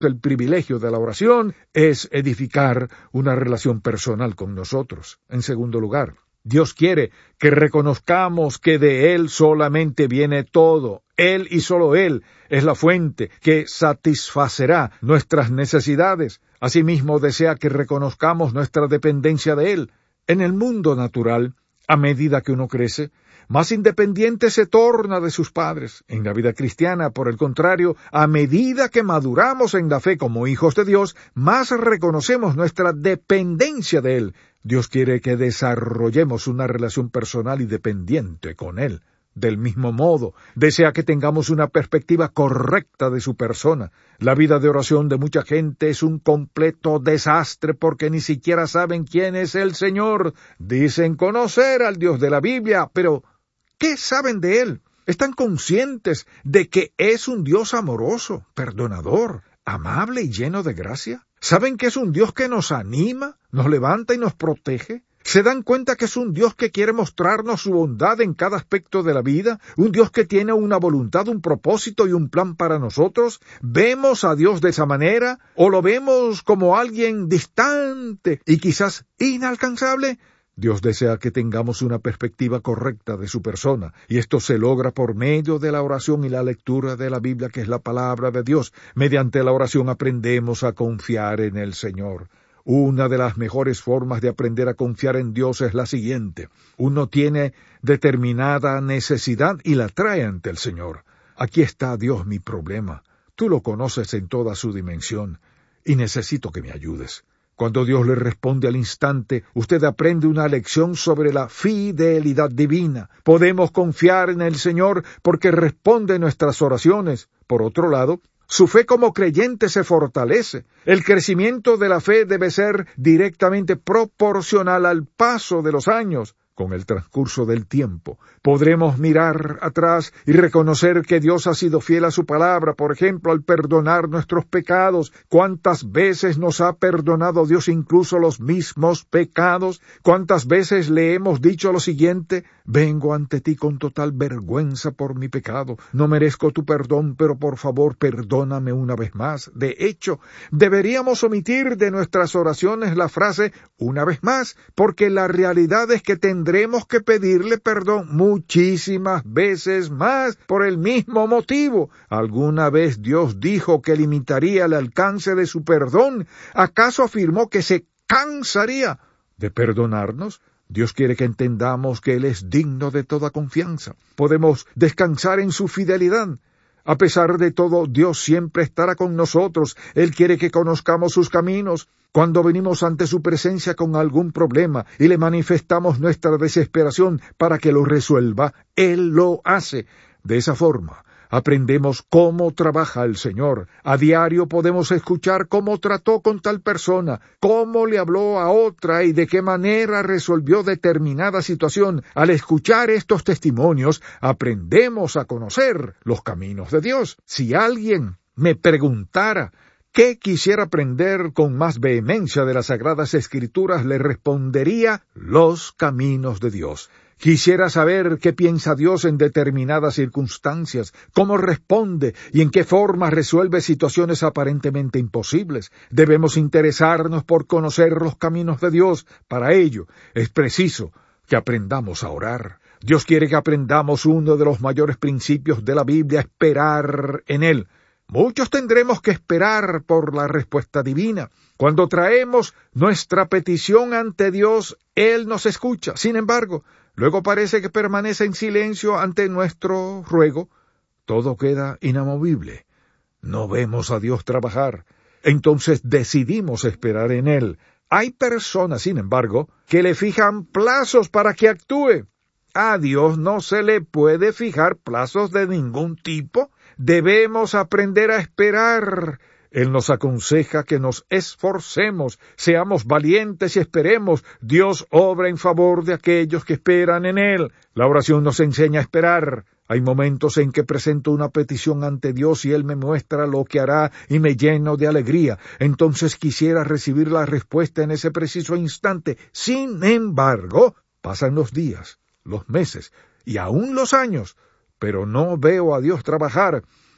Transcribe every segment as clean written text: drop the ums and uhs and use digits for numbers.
El privilegio de la oración es edificar una relación personal con nosotros. En segundo lugar, Dios quiere que reconozcamos que de Él solamente viene todo. Él y solo Él es la fuente que satisfacerá nuestras necesidades. Asimismo, desea que reconozcamos nuestra dependencia de Él. En el mundo natural, a medida que uno crece, más independiente se torna de sus padres. En la vida cristiana, por el contrario, a medida que maduramos en la fe como hijos de Dios, más reconocemos nuestra dependencia de Él. Dios quiere que desarrollemos una relación personal y dependiente con Él. Del mismo modo, desea que tengamos una perspectiva correcta de su persona. La vida de oración de mucha gente es un completo desastre porque ni siquiera saben quién es el Señor. Dicen conocer al Dios de la Biblia, pero ¿qué saben de Él? ¿Están conscientes de que es un Dios amoroso, perdonador, amable y lleno de gracia? ¿Saben que es un Dios que nos anima, nos levanta y nos protege? ¿Se dan cuenta que es un Dios que quiere mostrarnos su bondad en cada aspecto de la vida? ¿Un Dios que tiene una voluntad, un propósito y un plan para nosotros? ¿Vemos a Dios de esa manera? ¿O lo vemos como alguien distante y quizás inalcanzable? Dios desea que tengamos una perspectiva correcta de su persona, y esto se logra por medio de la oración y la lectura de la Biblia, que es la palabra de Dios. Mediante la oración aprendemos a confiar en el Señor. Una de las mejores formas de aprender a confiar en Dios es la siguiente. Uno tiene determinada necesidad y la trae ante el Señor. Aquí está, Dios, mi problema. Tú lo conoces en toda su dimensión, y necesito que me ayudes. Cuando Dios le responde al instante, usted aprende una lección sobre la fidelidad divina. Podemos confiar en el Señor porque responde nuestras oraciones. Por otro lado, su fe como creyente se fortalece. El crecimiento de la fe debe ser directamente proporcional al paso de los años. Con el transcurso del tiempo, podremos mirar atrás y reconocer que Dios ha sido fiel a su palabra, por ejemplo, al perdonar nuestros pecados. ¿Cuántas veces nos ha perdonado Dios incluso los mismos pecados? ¿Cuántas veces le hemos dicho lo siguiente? Vengo ante ti con total vergüenza por mi pecado. No merezco tu perdón, pero por favor perdóname una vez más. De hecho, deberíamos omitir de nuestras oraciones la frase una vez más, porque la realidad es que tendremos que pedirle perdón muchísimas veces más por el mismo motivo. ¿Alguna vez Dios dijo que limitaría el alcance de su perdón? ¿Acaso afirmó que se cansaría de perdonarnos? Dios quiere que entendamos que Él es digno de toda confianza. Podemos descansar en su fidelidad. A pesar de todo, Dios siempre estará con nosotros. Él quiere que conozcamos sus caminos. Cuando venimos ante su presencia con algún problema y le manifestamos nuestra desesperación para que lo resuelva, Él lo hace. De esa forma, aprendemos cómo trabaja el Señor. A diario podemos escuchar cómo trató con tal persona, cómo le habló a otra y de qué manera resolvió determinada situación. Al escuchar estos testimonios, aprendemos a conocer los caminos de Dios. Si alguien me preguntara ¿qué quisiera aprender con más vehemencia de las Sagradas Escrituras? Le respondería los caminos de Dios. Quisiera saber qué piensa Dios en determinadas circunstancias, cómo responde y en qué forma resuelve situaciones aparentemente imposibles. Debemos interesarnos por conocer los caminos de Dios. Para ello, es preciso que aprendamos a orar. Dios quiere que aprendamos uno de los mayores principios de la Biblia, esperar en Él. Muchos tendremos que esperar por la respuesta divina. Cuando traemos nuestra petición ante Dios, Él nos escucha. Sin embargo, luego parece que permanece en silencio ante nuestro ruego. Todo queda inamovible. No vemos a Dios trabajar. Entonces decidimos esperar en Él. Hay personas, sin embargo, que le fijan plazos para que actúe. A Dios no se le puede fijar plazos de ningún tipo. Debemos aprender a esperar. Él nos aconseja que nos esforcemos, seamos valientes y esperemos. Dios obra en favor de aquellos que esperan en Él. La oración nos enseña a esperar. Hay momentos en que presento una petición ante Dios y Él me muestra lo que hará y me lleno de alegría. Entonces quisiera recibir la respuesta en ese preciso instante. Sin embargo, pasan los días, los meses y aún los años, pero no veo a Dios trabajar.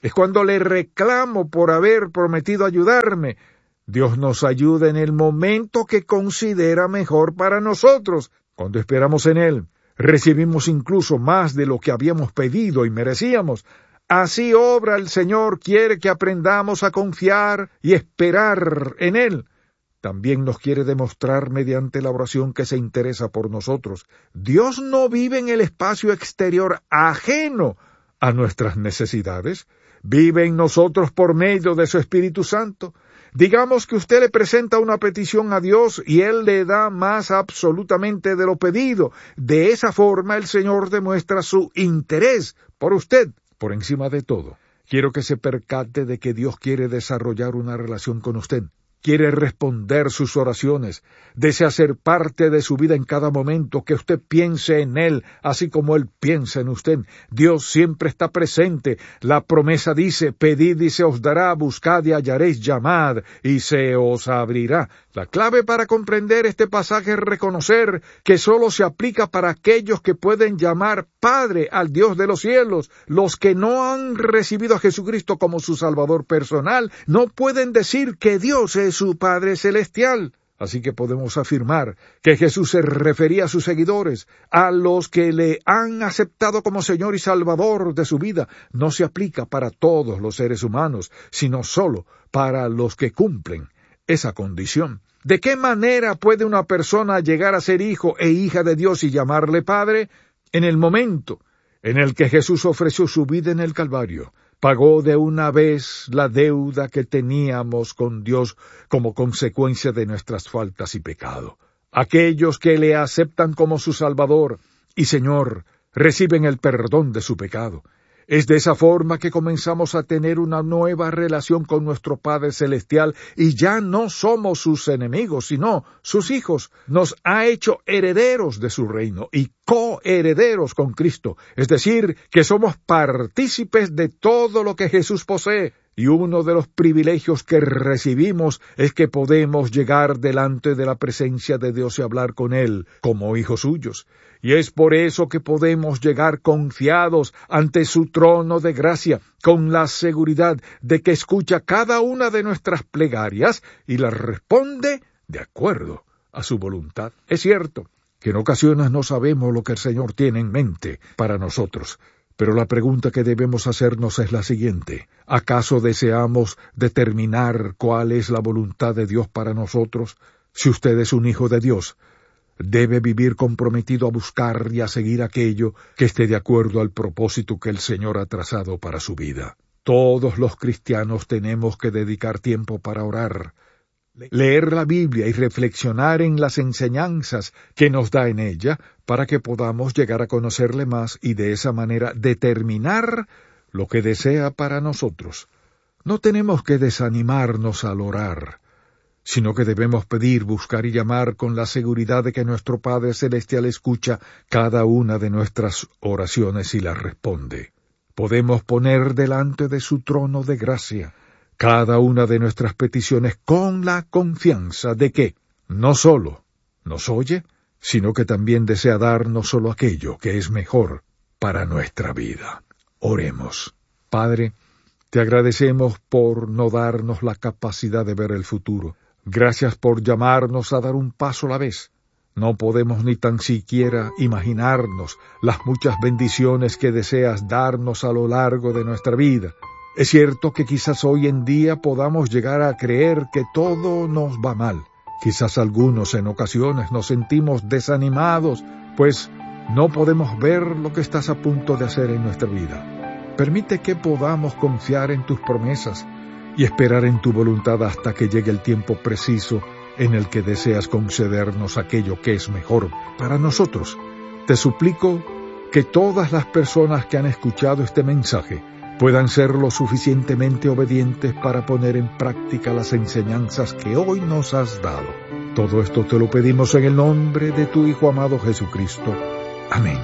Es cuando le reclamo por haber prometido ayudarme. Dios nos ayuda en el momento que considera mejor para nosotros. Cuando esperamos en Él, recibimos incluso más de lo que habíamos pedido y merecíamos. Así obra el Señor, quiere que aprendamos a confiar y esperar en Él. También nos quiere demostrar mediante la oración que se interesa por nosotros. Dios no vive en el espacio exterior ajeno a nuestras necesidades. Vive en nosotros por medio de su Espíritu Santo. Digamos que usted le presenta una petición a Dios y Él le da más absolutamente de lo pedido. De esa forma el Señor demuestra su interés por usted. Por encima de todo, quiero que se percate de que Dios quiere desarrollar una relación con usted. Quiere responder sus oraciones, desea ser parte de su vida en cada momento, que usted piense en Él, así como Él piensa en usted. Dios siempre está presente. La promesa dice, pedid y se os dará, buscad y hallaréis, llamad y se os abrirá. La clave para comprender este pasaje es reconocer que solo se aplica para aquellos que pueden llamar Padre al Dios de los cielos. Los que no han recibido a Jesucristo como su Salvador personal no pueden decir que Dios es su Padre celestial. Así que podemos afirmar que Jesús se refería a sus seguidores, a los que le han aceptado como Señor y Salvador de su vida. No se aplica para todos los seres humanos, sino solo para los que cumplen esa condición. ¿De qué manera puede una persona llegar a ser hijo e hija de Dios y llamarle Padre? En el momento en el que Jesús ofreció su vida en el Calvario, pagó de una vez la deuda que teníamos con Dios como consecuencia de nuestras faltas y pecado. Aquellos que le aceptan como su Salvador y Señor reciben el perdón de su pecado. Es de esa forma que comenzamos a tener una nueva relación con nuestro Padre Celestial y ya no somos sus enemigos, sino sus hijos. Nos ha hecho herederos de su reino y coherederos con Cristo, es decir, que somos partícipes de todo lo que Jesús posee. Y uno de los privilegios que recibimos es que podemos llegar delante de la presencia de Dios y hablar con Él como hijos suyos. Y es por eso que podemos llegar confiados ante su trono de gracia, con la seguridad de que escucha cada una de nuestras plegarias y las responde de acuerdo a su voluntad. Es cierto que en ocasiones no sabemos lo que el Señor tiene en mente para nosotros, pero la pregunta que debemos hacernos es la siguiente: ¿acaso deseamos determinar cuál es la voluntad de Dios para nosotros? Si usted es un hijo de Dios, debe vivir comprometido a buscar y a seguir aquello que esté de acuerdo al propósito que el Señor ha trazado para su vida. Todos los cristianos tenemos que dedicar tiempo para orar, leer la Biblia y reflexionar en las enseñanzas que nos da en ella, para que podamos llegar a conocerle más y de esa manera determinar lo que desea para nosotros. No tenemos que desanimarnos al orar, sino que debemos pedir, buscar y llamar con la seguridad de que nuestro Padre Celestial escucha cada una de nuestras oraciones y las responde. Podemos poner delante de su trono de gracia cada una de nuestras peticiones con la confianza de que no solo nos oye, sino que también desea darnos solo aquello que es mejor para nuestra vida. Oremos. Padre, te agradecemos por no darnos la capacidad de ver el futuro. Gracias por llamarnos a dar un paso a la vez. No podemos ni tan siquiera imaginarnos las muchas bendiciones que deseas darnos a lo largo de nuestra vida. Es cierto que quizás hoy en día podamos llegar a creer que todo nos va mal. Quizás algunos en ocasiones nos sentimos desanimados, pues no podemos ver lo que estás a punto de hacer en nuestra vida. Permite que podamos confiar en tus promesas y esperar en tu voluntad hasta que llegue el tiempo preciso en el que deseas concedernos aquello que es mejor para nosotros. Te suplico que todas las personas que han escuchado este mensaje puedan ser lo suficientemente obedientes para poner en práctica las enseñanzas que hoy nos has dado. Todo esto te lo pedimos en el nombre de tu Hijo amado Jesucristo. Amén.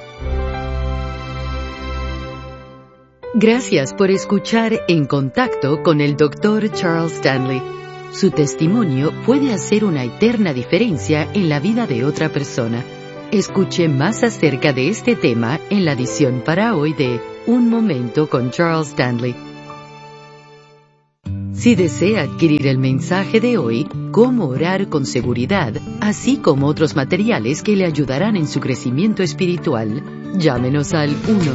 Gracias por escuchar En Contacto con el Dr. Charles Stanley. Su testimonio puede hacer una eterna diferencia en la vida de otra persona. Escuche más acerca de este tema en la edición para hoy de Un Momento con Charles Stanley. Si desea adquirir el mensaje de hoy, Cómo orar con seguridad, así como otros materiales que le ayudarán en su crecimiento espiritual, llámenos al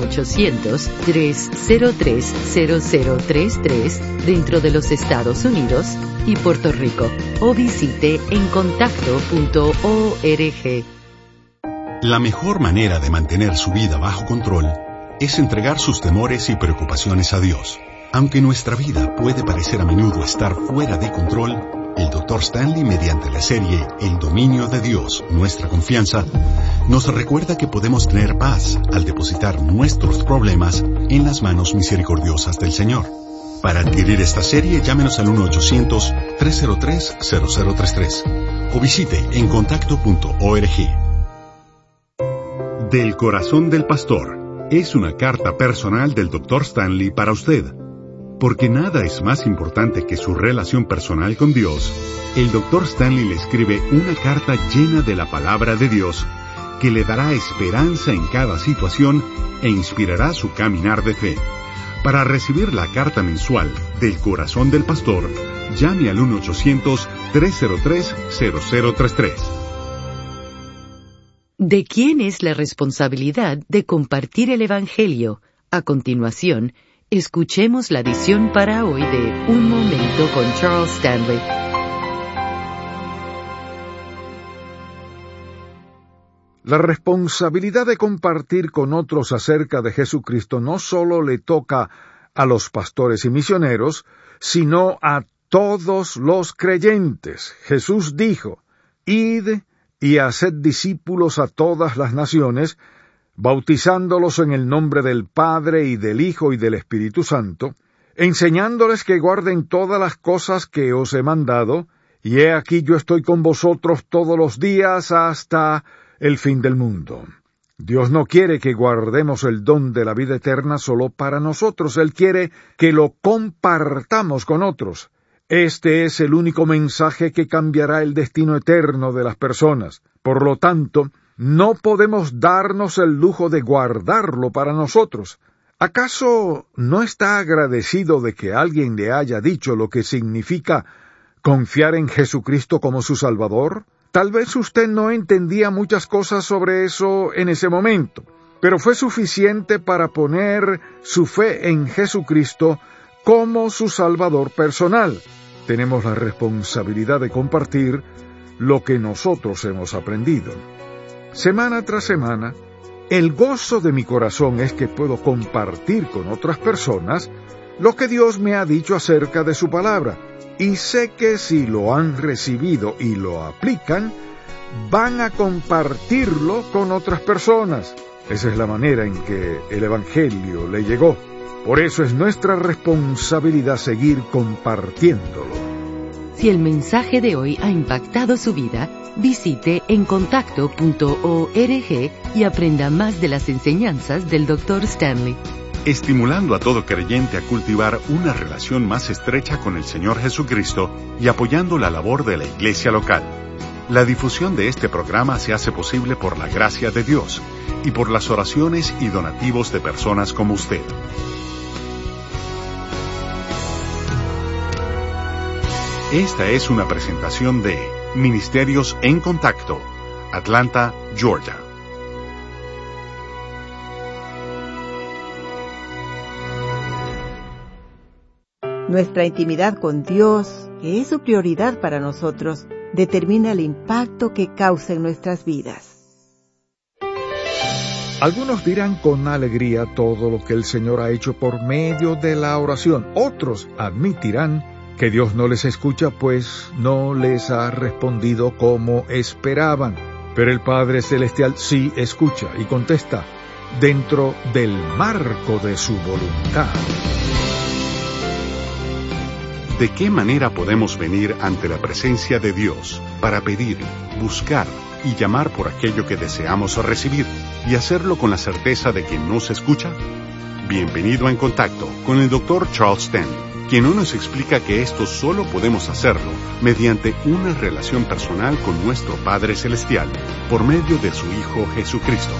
1-800-303-0033 dentro de los Estados Unidos y Puerto Rico, o visite encontacto.org. La mejor manera de mantener su vida bajo control es entregar sus temores y preocupaciones a Dios. Aunque nuestra vida puede parecer a menudo estar fuera de control, el Dr. Stanley, mediante la serie El dominio de Dios, nuestra confianza, nos recuerda que podemos tener paz al depositar nuestros problemas en las manos misericordiosas del Señor. Para adquirir esta serie, llámenos al 1-800-303-0033 o visite encontacto.org. Del corazón del pastor es una carta personal del Dr. Stanley para usted. Porque nada es más importante que su relación personal con Dios, el Dr. Stanley le escribe una carta llena de la palabra de Dios que le dará esperanza en cada situación e inspirará su caminar de fe. Para recibir la carta mensual del corazón del pastor, llame al 1-800-303-0033. ¿De quién es la responsabilidad de compartir el Evangelio? A continuación, escuchemos la edición para hoy de Un Momento con Charles Stanley. La responsabilidad de compartir con otros acerca de Jesucristo no solo le toca a los pastores y misioneros, sino a todos los creyentes. Jesús dijo: «Id y haced discípulos a todas las naciones, bautizándolos en el nombre del Padre y del Hijo y del Espíritu Santo, enseñándoles que guarden todas las cosas que os he mandado, y he aquí yo estoy con vosotros todos los días hasta el fin del mundo». Dios no quiere que guardemos el don de la vida eterna solo para nosotros. Él quiere que lo compartamos con otros. Este es el único mensaje que cambiará el destino eterno de las personas. Por lo tanto, no podemos darnos el lujo de guardarlo para nosotros. ¿Acaso no está agradecido de que alguien le haya dicho lo que significa confiar en Jesucristo como su Salvador? Tal vez usted no entendía muchas cosas sobre eso en ese momento, pero fue suficiente para poner su fe en Jesucristo como su Salvador personal. Tenemos la responsabilidad de compartir lo que nosotros hemos aprendido. Semana tras semana, el gozo de mi corazón es que puedo compartir con otras personas lo que Dios me ha dicho acerca de su palabra, y sé que si lo han recibido y lo aplican, van a compartirlo con otras personas. Esa es la manera en que el Evangelio le llegó. Por eso es nuestra responsabilidad seguir compartiéndolo. Si el mensaje de hoy ha impactado su vida, visite encontacto.org y aprenda más de las enseñanzas del Dr. Stanley. Estimulando a todo creyente a cultivar una relación más estrecha con el Señor Jesucristo y apoyando la labor de la iglesia local. La difusión de este programa se hace posible por la gracia de Dios y por las oraciones y donativos de personas como usted. Esta es una presentación de Ministerios en Contacto, Atlanta, Georgia. Nuestra intimidad con Dios, que es su prioridad para nosotros, determina el impacto que causa en nuestras vidas. Algunos dirán con alegría todo lo que el Señor ha hecho por medio de la oración. Otros admitirán que Dios no les escucha, pues no les ha respondido como esperaban. Pero el Padre Celestial sí escucha y contesta dentro del marco de su voluntad. ¿De qué manera podemos venir ante la presencia de Dios para pedir, buscar y llamar por aquello que deseamos recibir y hacerlo con la certeza de que nos escucha? Bienvenido a En Contacto con el Dr. Charles Stanley, quien hoy nos explica que esto solo podemos hacerlo mediante una relación personal con nuestro Padre Celestial por medio de su Hijo Jesucristo.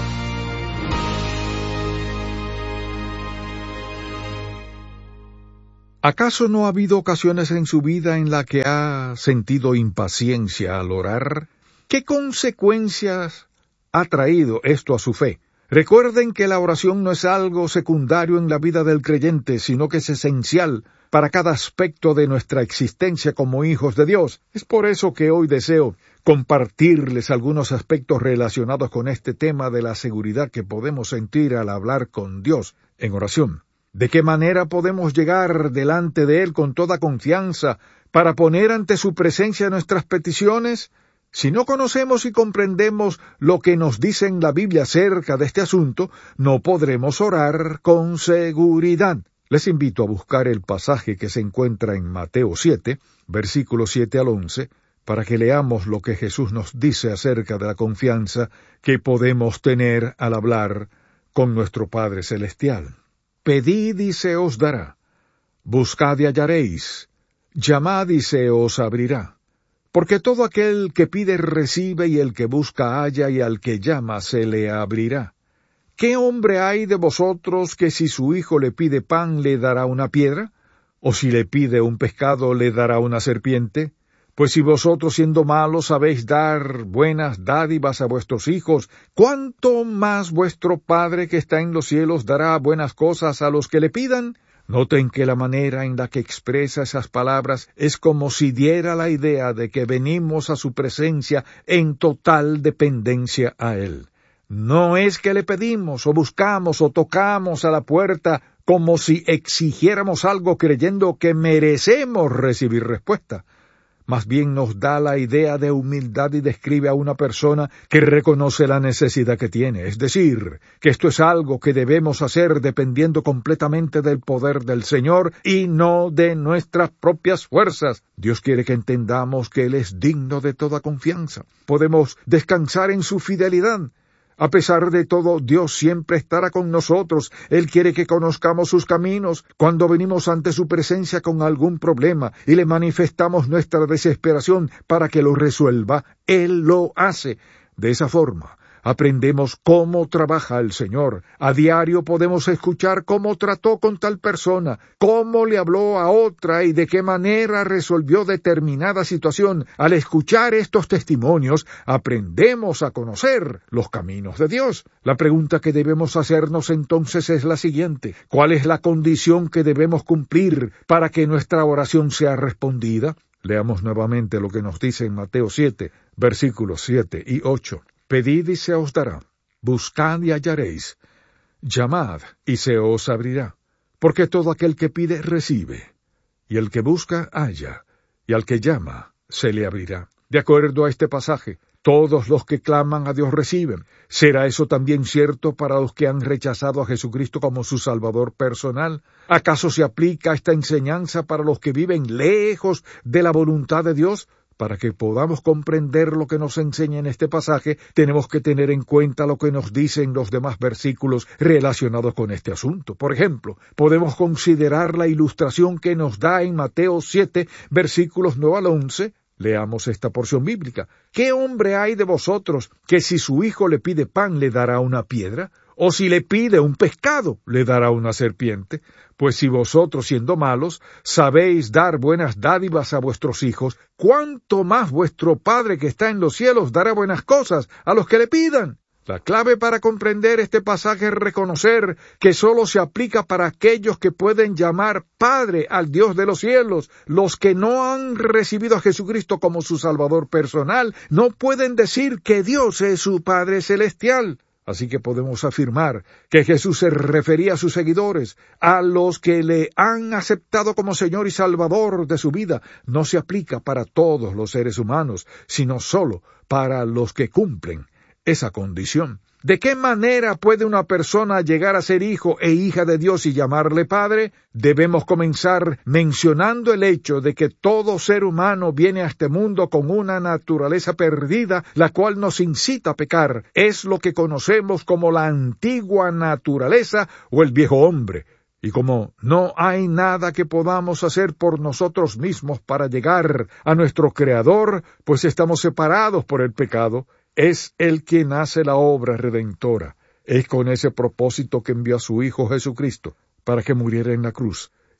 ¿Acaso no ha habido ocasiones en su vida en la que ha sentido impaciencia al orar? ¿Qué consecuencias ha traído esto a su fe? Recuerden que la oración no es algo secundario en la vida del creyente, sino que es esencial para cada aspecto de nuestra existencia como hijos de Dios. Es por eso que hoy deseo compartirles algunos aspectos relacionados con este tema de la seguridad que podemos sentir al hablar con Dios en oración. ¿De qué manera podemos llegar delante de Él con toda confianza para poner ante su presencia nuestras peticiones? Si no conocemos y comprendemos lo que nos dice en la Biblia acerca de este asunto, no podremos orar con seguridad. Les invito a buscar el pasaje que se encuentra en Mateo 7, versículos 7 al 11, para que leamos lo que Jesús nos dice acerca de la confianza que podemos tener al hablar con nuestro Padre Celestial. Pedid y se os dará, buscad y hallaréis, llamad y se os abrirá. Porque todo aquel que pide recibe, y el que busca halla, y al que llama se le abrirá. ¿Qué hombre hay de vosotros que si su hijo le pide pan le dará una piedra? ¿O si le pide un pescado le dará una serpiente? Pues si vosotros siendo malos sabéis dar buenas dádivas a vuestros hijos, ¿cuánto más vuestro Padre que está en los cielos dará buenas cosas a los que le pidan? Noten que la manera en la que expresa esas palabras es como si diera la idea de que venimos a su presencia en total dependencia a Él. No es que le pedimos o buscamos o tocamos a la puerta como si exigiéramos algo creyendo que merecemos recibir respuesta. Más bien nos da la idea de humildad y describe a una persona que reconoce la necesidad que tiene. Es decir, que esto es algo que debemos hacer dependiendo completamente del poder del Señor y no de nuestras propias fuerzas. Dios quiere que entendamos que Él es digno de toda confianza. Podemos descansar en su fidelidad. A pesar de todo, Dios siempre estará con nosotros. Él quiere que conozcamos sus caminos. Cuando venimos ante su presencia con algún problema y le manifestamos nuestra desesperación para que lo resuelva, Él lo hace. De esa forma, aprendemos cómo trabaja el Señor. A diario podemos escuchar cómo trató con tal persona, cómo le habló a otra y de qué manera resolvió determinada situación. Al escuchar estos testimonios, aprendemos a conocer los caminos de Dios. La pregunta que debemos hacernos entonces es la siguiente: ¿cuál es la condición que debemos cumplir para que nuestra oración sea respondida? Leamos nuevamente lo que nos dice en Mateo 7, versículos 7 y 8. Pedid y se os dará, buscad y hallaréis, llamad y se os abrirá. Porque todo aquel que pide recibe, y el que busca halla, y al que llama se le abrirá. De acuerdo a este pasaje, todos los que claman a Dios reciben. ¿Será eso también cierto para los que han rechazado a Jesucristo como su Salvador personal? ¿Acaso se aplica esta enseñanza para los que viven lejos de la voluntad de Dios? Para que podamos comprender lo que nos enseña en este pasaje, tenemos que tener en cuenta lo que nos dicen los demás versículos relacionados con este asunto. Por ejemplo, podemos considerar la ilustración que nos da en Mateo 7, versículos 9 al 11. Leamos esta porción bíblica. ¿Qué hombre hay de vosotros que si su hijo le pide pan le dará una piedra? ¿O si le pide un pescado le dará una serpiente? Pues si vosotros, siendo malos, sabéis dar buenas dádivas a vuestros hijos, ¿cuánto más vuestro Padre que está en los cielos dará buenas cosas a los que le pidan? La clave para comprender este pasaje es reconocer que sólo se aplica para aquellos que pueden llamar Padre al Dios de los cielos. Los que no han recibido a Jesucristo como su Salvador personal no pueden decir que Dios es su Padre celestial. Así que podemos afirmar que Jesús se refería a sus seguidores, a los que le han aceptado como Señor y Salvador de su vida. No se aplica para todos los seres humanos, sino solo para los que cumplen esa condición. ¿De qué manera puede una persona llegar a ser hijo e hija de Dios y llamarle Padre? Debemos comenzar mencionando el hecho de que todo ser humano viene a este mundo con una naturaleza perdida, la cual nos incita a pecar. Es lo que conocemos como la antigua naturaleza o el viejo hombre. Y como no hay nada que podamos hacer por nosotros mismos para llegar a nuestro Creador, pues estamos separados por el pecado, es Él quien hace la obra redentora. Es con ese propósito que envió a su Hijo Jesucristo, para que muriera en la cruz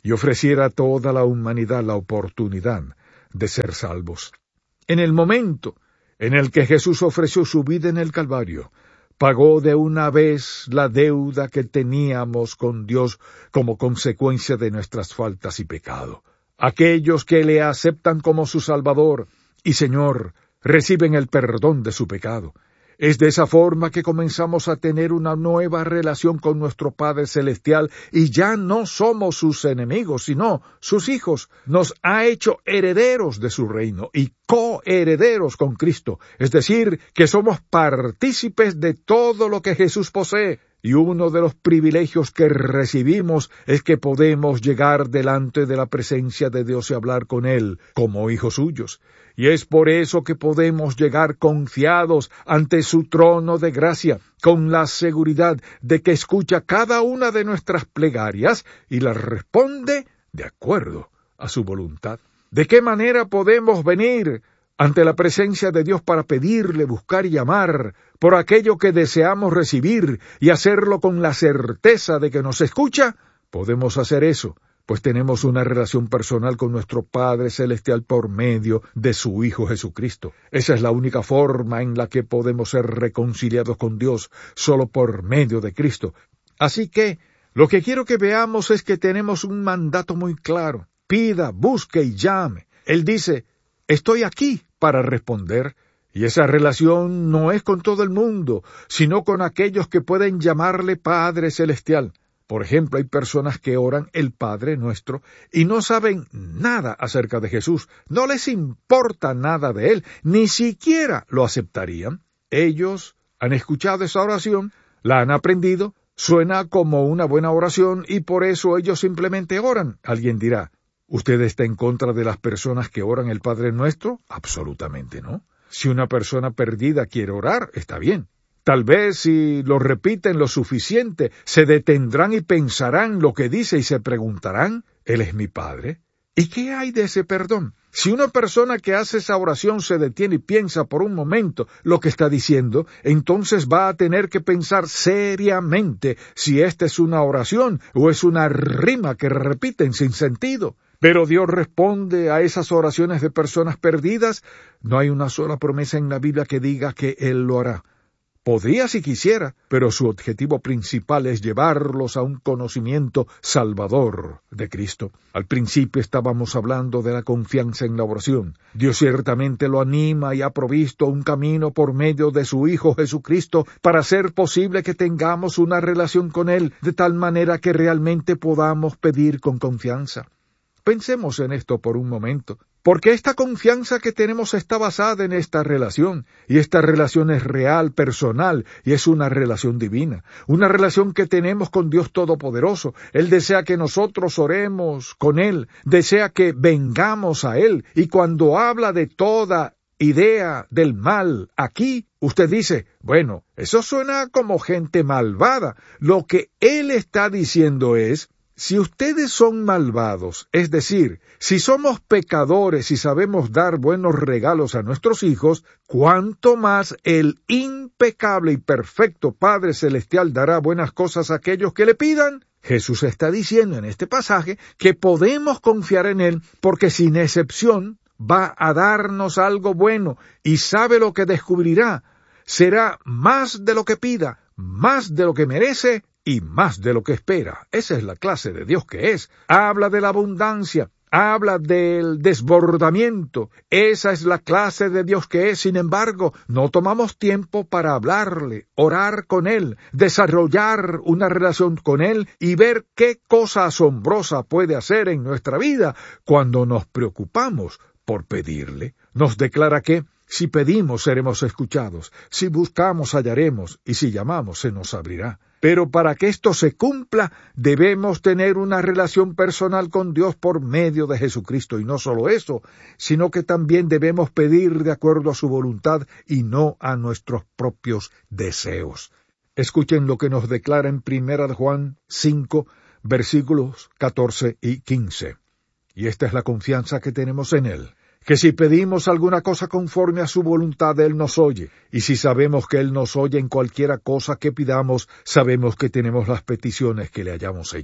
y ofreciera a toda la humanidad la oportunidad de ser salvos. En el momento en el que Jesús ofreció su vida en el Calvario, pagó de una vez la deuda que teníamos con Dios como consecuencia de nuestras faltas y pecado. Aquellos que le aceptan como su Salvador y Señor reciben el perdón de su pecado. Es de esa forma que comenzamos a tener una nueva relación con nuestro Padre Celestial y ya no somos sus enemigos, sino sus hijos. Nos ha hecho herederos de su reino y coherederos con Cristo, es decir, que somos partícipes de todo lo que Jesús posee. Y uno de los privilegios que recibimos es que podemos llegar delante de la presencia de Dios y hablar con Él como hijos suyos. Y es por eso que podemos llegar confiados ante su trono de gracia, con la seguridad de que escucha cada una de nuestras plegarias y las responde de acuerdo a su voluntad. ¿De qué manera podemos venir ante la presencia de Dios para pedirle, buscar y llamar por aquello que deseamos recibir y hacerlo con la certeza de que nos escucha? Podemos hacer eso, pues tenemos una relación personal con nuestro Padre Celestial por medio de su Hijo Jesucristo. Esa es la única forma en la que podemos ser reconciliados con Dios, solo por medio de Cristo. Así que, lo que quiero que veamos es que tenemos un mandato muy claro. Pida, busque y llame. Él dice, estoy aquí para responder, y esa relación no es con todo el mundo, sino con aquellos que pueden llamarle Padre Celestial. Por ejemplo, hay personas que oran el Padre Nuestro y no saben nada acerca de Jesús, no les importa nada de Él, ni siquiera lo aceptarían. Ellos han escuchado esa oración, la han aprendido, suena como una buena oración y por eso ellos simplemente oran. Alguien dirá, ¿usted está en contra de las personas que oran el Padre Nuestro? Absolutamente no. Si una persona perdida quiere orar, está bien. Tal vez si lo repiten lo suficiente, se detendrán y pensarán lo que dice y se preguntarán, ¿Él es mi Padre? ¿Y qué hay de ese perdón? Si una persona que hace esa oración se detiene y piensa por un momento lo que está diciendo, entonces va a tener que pensar seriamente si esta es una oración o es una rima que repiten sin sentido. Pero Dios responde a esas oraciones de personas perdidas. No hay una sola promesa en la Biblia que diga que Él lo hará. Podría si quisiera, pero su objetivo principal es llevarlos a un conocimiento salvador de Cristo. Al principio estábamos hablando de la confianza en la oración. Dios ciertamente lo anima y ha provisto un camino por medio de su Hijo Jesucristo para hacer posible que tengamos una relación con Él, de tal manera que realmente podamos pedir con confianza. Pensemos en esto por un momento, porque esta confianza que tenemos está basada en esta relación, y esta relación es real, personal, y es una relación divina, una relación que tenemos con Dios Todopoderoso. Él desea que nosotros oremos con Él, desea que vengamos a Él, y cuando habla de toda idea del mal aquí, usted dice, bueno, eso suena como gente malvada. Lo que Él está diciendo es, si ustedes son malvados, es decir, si somos pecadores y sabemos dar buenos regalos a nuestros hijos, ¿cuánto más el impecable y perfecto Padre Celestial dará buenas cosas a aquellos que le pidan? Jesús está diciendo en este pasaje que podemos confiar en Él porque sin excepción va a darnos algo bueno y sabe lo que descubrirá. Será más de lo que pida, más de lo que merece y más de lo que espera. Esa es la clase de Dios que es. Habla de la abundancia, habla del desbordamiento. Esa es la clase de Dios que es. Sin embargo, no tomamos tiempo para hablarle, orar con Él, desarrollar una relación con Él y ver qué cosa asombrosa puede hacer en nuestra vida cuando nos preocupamos por pedirle. Nos declara que si pedimos seremos escuchados, si buscamos hallaremos y si llamamos se nos abrirá. Pero para que esto se cumpla, debemos tener una relación personal con Dios por medio de Jesucristo. Y no solo eso, sino que también debemos pedir de acuerdo a su voluntad y no a nuestros propios deseos. Escuchen lo que nos declara en 1 Juan 5, versículos 14 y 15. Y esta es la confianza que tenemos en Él, que si pedimos alguna cosa conforme a su voluntad, Él nos oye. Y si sabemos que Él nos oye en cualquiera cosa que pidamos, sabemos que tenemos las peticiones que le hayamos hecho.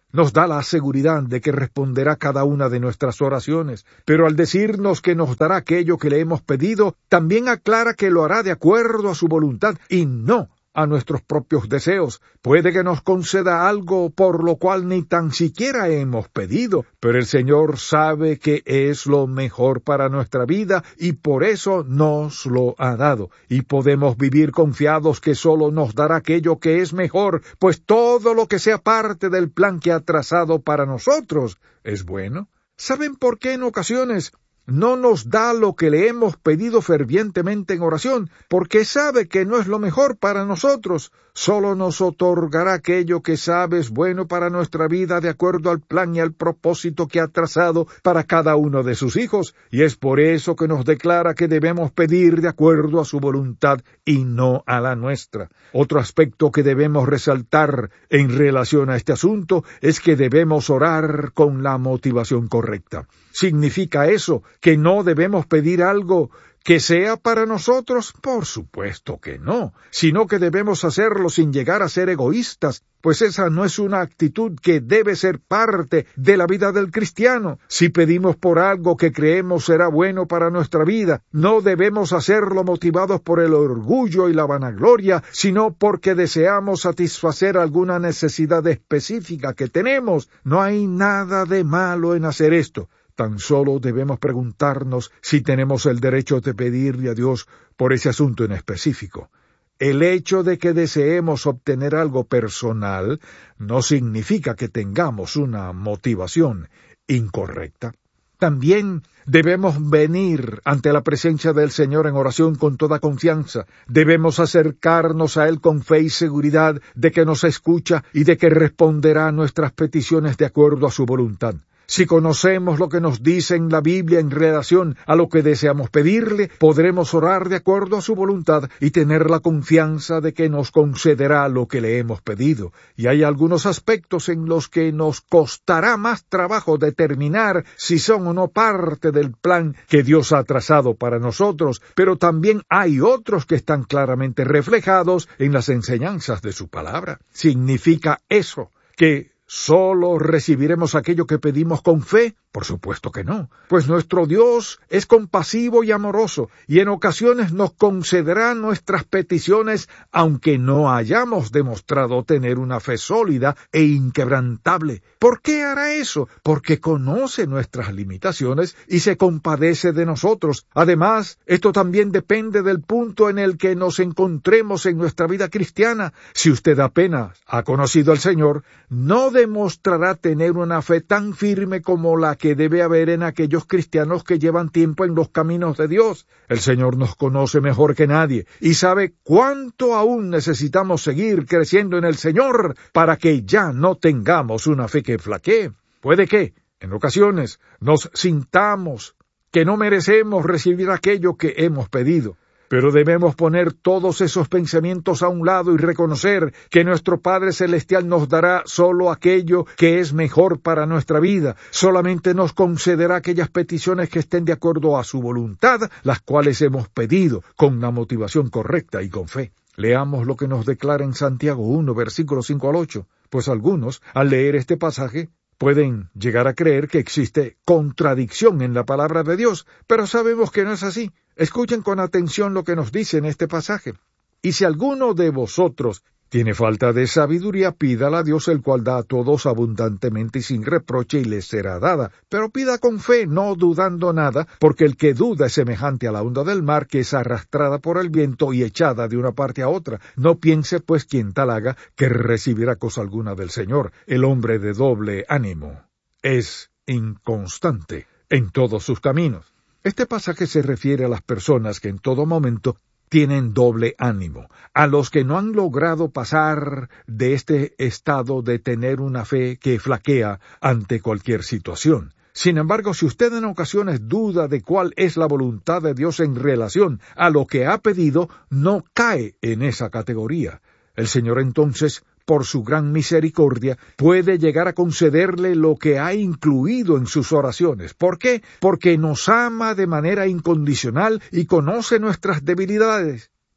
nos da la seguridad de que responderá cada una de nuestras oraciones, pero al decirnos que nos dará aquello que le hemos pedido, también aclara que lo hará de acuerdo a su voluntad y no a nuestros propios deseos. Puede que nos conceda algo por lo cual ni tan siquiera hemos pedido, pero el Señor sabe que es lo mejor para nuestra vida y por eso nos lo ha dado. Y podemos vivir confiados que solo nos dará aquello que es mejor, pues todo lo que sea parte del plan que ha trazado para nosotros es bueno. ¿Saben por qué en ocasiones no nos da lo que le hemos pedido fervientemente en oración? Porque sabe que no es lo mejor para nosotros. Solo nos otorgará aquello que sabe es bueno para nuestra vida de acuerdo al plan y al propósito que ha trazado para cada uno de sus hijos. Y es por eso que nos declara que debemos pedir de acuerdo a su voluntad y no a la nuestra. Otro aspecto que debemos resaltar en relación a este asunto es que debemos orar con la motivación correcta. ¿Significa eso que no debemos pedir algo que sea para nosotros? Por supuesto que no, sino que debemos hacerlo sin llegar a ser egoístas, pues esa no es una actitud que debe ser parte de la vida del cristiano. Si pedimos por algo que creemos será bueno para nuestra vida, no debemos hacerlo motivados por el orgullo y la vanagloria, sino porque deseamos satisfacer alguna necesidad específica que tenemos. No hay nada de malo en hacer esto. Tan solo debemos preguntarnos si tenemos el derecho de pedirle a Dios por ese asunto en específico. El hecho de que deseemos obtener algo personal no significa que tengamos una motivación incorrecta. También debemos venir ante la presencia del Señor en oración con toda confianza. Debemos acercarnos a Él con fe y seguridad de que nos escucha y de que responderá a nuestras peticiones de acuerdo a su voluntad. Si conocemos lo que nos dice en la Biblia en relación a lo que deseamos pedirle, podremos orar de acuerdo a su voluntad y tener la confianza de que nos concederá lo que le hemos pedido. Y hay algunos aspectos en los que nos costará más trabajo determinar si son o no parte del plan que Dios ha trazado para nosotros, pero también hay otros que están claramente reflejados en las enseñanzas de su palabra. ¿Significa eso que ¿solo recibiremos aquello que pedimos con fe? Por supuesto que no, pues nuestro Dios es compasivo y amoroso, y en ocasiones nos concederá nuestras peticiones aunque no hayamos demostrado tener una fe sólida e inquebrantable. ¿Por qué hará eso? Porque conoce nuestras limitaciones y se compadece de nosotros. Además, esto también depende del punto en el que nos encontremos en nuestra vida cristiana. Si usted apenas ha conocido al Señor, no demostrará tener una fe tan firme como la que debe haber en aquellos cristianos que llevan tiempo en los caminos de Dios. El Señor nos conoce mejor que nadie y sabe cuánto aún necesitamos seguir creciendo en el Señor para que ya no tengamos una fe que flaquee. Puede que, en ocasiones, nos sintamos que no merecemos recibir aquello que hemos pedido. Pero debemos poner todos esos pensamientos a un lado y reconocer que nuestro Padre Celestial nos dará solo aquello que es mejor para nuestra vida. Solamente nos concederá aquellas peticiones que estén de acuerdo a su voluntad, las cuales hemos pedido con la motivación correcta y con fe. Leamos lo que nos declara en Santiago 1, versículos 5 al 8. Pues algunos, al leer este pasaje, pueden llegar a creer que existe contradicción en la palabra de Dios, pero sabemos que no es así. Escuchen con atención lo que nos dice en este pasaje. Y si alguno de vosotros tiene falta de sabiduría, pídala a Dios, el cual da a todos abundantemente y sin reproche, y les será dada. Pero pida con fe, no dudando nada, porque el que duda es semejante a la onda del mar, que es arrastrada por el viento y echada de una parte a otra. No piense, pues, quien tal haga, que recibirá cosa alguna del Señor. El hombre de doble ánimo es inconstante en todos sus caminos. Este pasaje se refiere a las personas que en todo momento tienen doble ánimo, a los que no han logrado pasar de este estado de tener una fe que flaquea ante cualquier situación. Sin embargo, si usted en ocasiones duda de cuál es la voluntad de Dios en relación a lo que ha pedido, no cae en esa categoría. El Señor entonces, por su gran misericordia, puede llegar a concederle lo que ha incluido en sus oraciones. ¿Por qué? Porque nos ama de manera incondicional y conoce nuestras debilidades.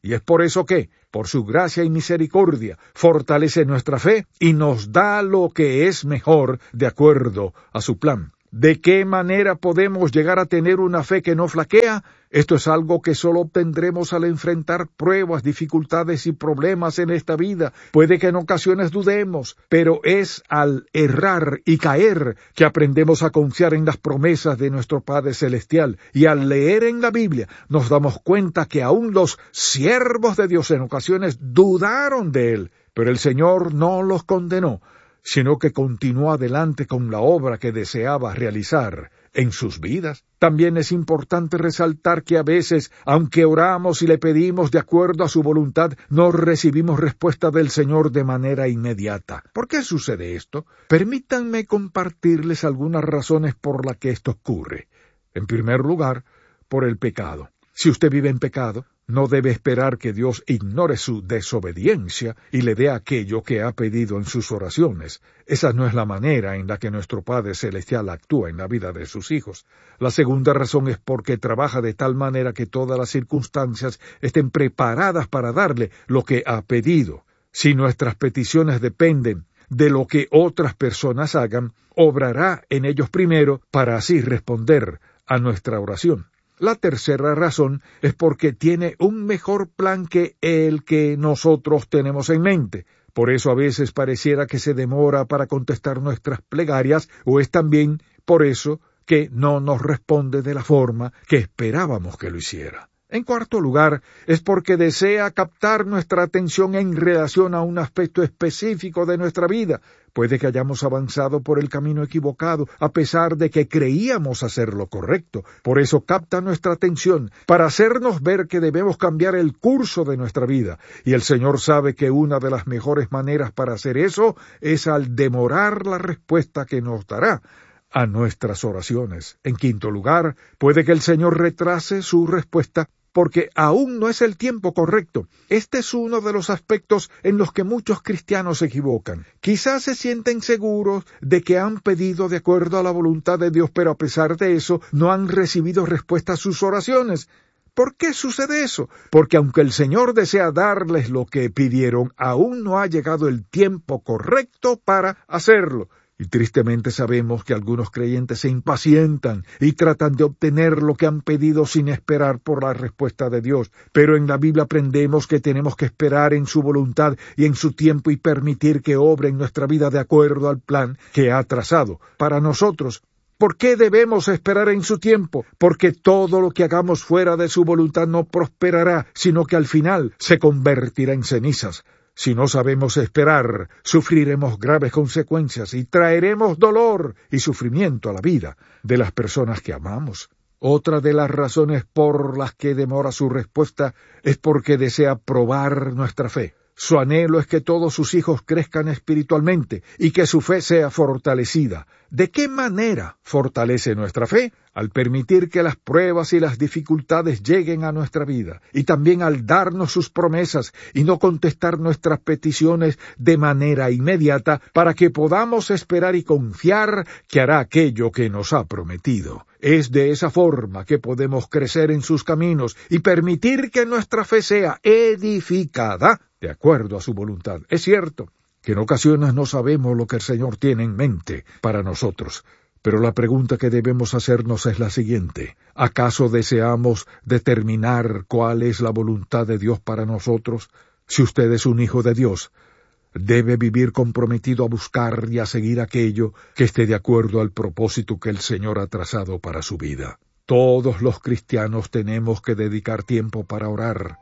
Y es por eso que, por su gracia y misericordia, fortalece nuestra fe y nos da lo que es mejor de acuerdo a su plan. ¿De qué manera podemos llegar a tener una fe que no flaquea? Esto es algo que solo obtendremos al enfrentar pruebas, dificultades y problemas en esta vida. Puede que en ocasiones dudemos, pero es al errar y caer que aprendemos a confiar en las promesas de nuestro Padre Celestial. Y al leer en la Biblia nos damos cuenta que aún los siervos de Dios en ocasiones dudaron de Él, pero el Señor no los condenó, sino que continuó adelante con la obra que deseaba realizar en sus vidas. También es importante resaltar que a veces, aunque oramos y le pedimos de acuerdo a su voluntad, no recibimos respuesta del Señor de manera inmediata. ¿Por qué sucede esto? Permítanme compartirles algunas razones por las que esto ocurre. En primer lugar, por el pecado. Si usted vive en pecado, no debe esperar que Dios ignore su desobediencia y le dé aquello que ha pedido en sus oraciones. Esa no es la manera en la que nuestro Padre Celestial actúa en la vida de sus hijos. La segunda razón es porque trabaja de tal manera que todas las circunstancias estén preparadas para darle lo que ha pedido. Si nuestras peticiones dependen de lo que otras personas hagan, obrará en ellos primero para así responder a nuestra oración. La tercera razón es porque tiene un mejor plan que el que nosotros tenemos en mente. Por eso a veces pareciera que se demora para contestar nuestras plegarias, o es también por eso que no nos responde de la forma que esperábamos que lo hiciera. En cuarto lugar, es porque desea captar nuestra atención en relación a un aspecto específico de nuestra vida. Puede que hayamos avanzado por el camino equivocado, a pesar de que creíamos hacer lo correcto. Por eso capta nuestra atención, para hacernos ver que debemos cambiar el curso de nuestra vida. Y el Señor sabe que una de las mejores maneras para hacer eso es al demorar la respuesta que nos dará a nuestras oraciones. En quinto lugar, puede que el Señor retrase su respuesta porque aún no es el tiempo correcto. Este es uno de los aspectos en los que muchos cristianos se equivocan. Quizás se sienten seguros de que han pedido de acuerdo a la voluntad de Dios, pero a pesar de eso no han recibido respuesta a sus oraciones. ¿Por qué sucede eso? Porque aunque el Señor desea darles lo que pidieron, aún no ha llegado el tiempo correcto para hacerlo. Y tristemente sabemos que algunos creyentes se impacientan y tratan de obtener lo que han pedido sin esperar por la respuesta de Dios. Pero en la Biblia aprendemos que tenemos que esperar en su voluntad y en su tiempo y permitir que obre en nuestra vida de acuerdo al plan que ha trazado para nosotros. ¿Por qué debemos esperar en su tiempo? Porque todo lo que hagamos fuera de su voluntad no prosperará, sino que al final se convertirá en cenizas. Si no sabemos esperar, sufriremos graves consecuencias y traeremos dolor y sufrimiento a la vida de las personas que amamos. Otra de las razones por las que demora su respuesta es porque desea probar nuestra fe. Su anhelo es que todos sus hijos crezcan espiritualmente y que su fe sea fortalecida. ¿De qué manera fortalece nuestra fe? Al permitir que las pruebas y las dificultades lleguen a nuestra vida, y también al darnos sus promesas y no contestar nuestras peticiones de manera inmediata, para que podamos esperar y confiar que hará aquello que nos ha prometido. Es de esa forma que podemos crecer en sus caminos y permitir que nuestra fe sea edificada de acuerdo a su voluntad. Es cierto que en ocasiones no sabemos lo que el Señor tiene en mente para nosotros, pero la pregunta que debemos hacernos es la siguiente: ¿acaso deseamos determinar cuál es la voluntad de Dios para nosotros? Si usted es un hijo de Dios, debe vivir comprometido a buscar y a seguir aquello que esté de acuerdo al propósito que el Señor ha trazado para su vida. Todos los cristianos tenemos que dedicar tiempo para orar,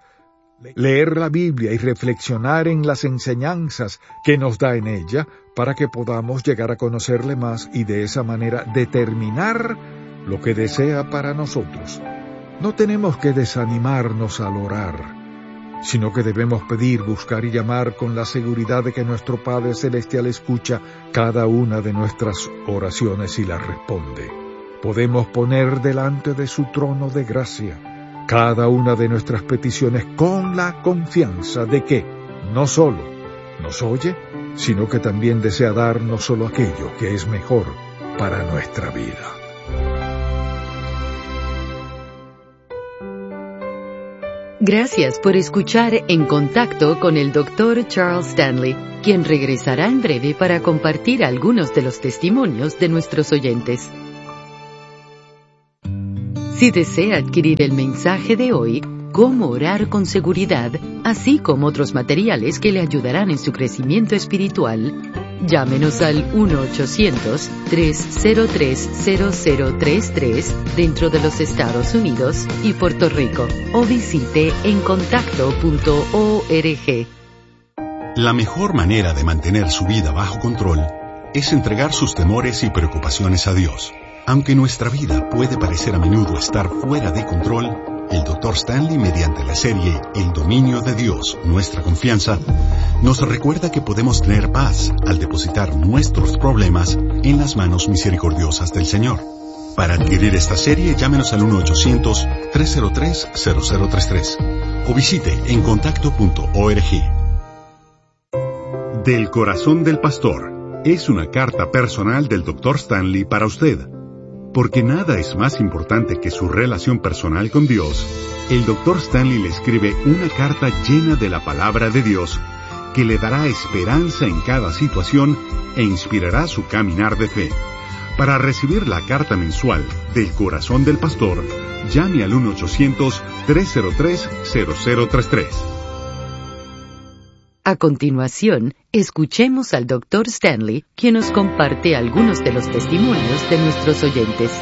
leer la Biblia y reflexionar en las enseñanzas que nos da en ella, para que podamos llegar a conocerle más y de esa manera determinar lo que desea para nosotros. No tenemos que desanimarnos al orar, sino que debemos pedir, buscar y llamar con la seguridad de que nuestro Padre Celestial escucha cada una de nuestras oraciones y las responde. Podemos poner delante de su trono de gracia cada una de nuestras peticiones con la confianza de que no solo nos oye, sino que también desea darnos solo aquello que es mejor para nuestra vida. Gracias por escuchar En Contacto con el Dr. Charles Stanley, quien regresará en breve para compartir algunos de los testimonios de nuestros oyentes. Si desea adquirir el mensaje de hoy, Cómo orar con seguridad, así como otros materiales que le ayudarán en su crecimiento espiritual, llámenos al 1-800-303-0033 dentro de los Estados Unidos y Puerto Rico, o visite encontacto.org. La mejor manera de mantener su vida bajo control es entregar sus temores y preocupaciones a Dios. Aunque nuestra vida puede parecer a menudo estar fuera de control, el Dr. Stanley, mediante la serie El dominio de Dios, nuestra confianza, nos recuerda que podemos tener paz al depositar nuestros problemas en las manos misericordiosas del Señor. Para adquirir esta serie, llámenos al 1-800-303-0033 o visite encontacto.org. Del corazón del pastor es una carta personal del Dr. Stanley para usted. Porque nada es más importante que su relación personal con Dios, el Dr. Stanley le escribe una carta llena de la palabra de Dios que le dará esperanza en cada situación e inspirará su caminar de fe. Para recibir la carta mensual del corazón del pastor, llame al 1-800-303-0033. A continuación, escuchemos al Dr. Stanley, quien nos comparte algunos de los testimonios de nuestros oyentes.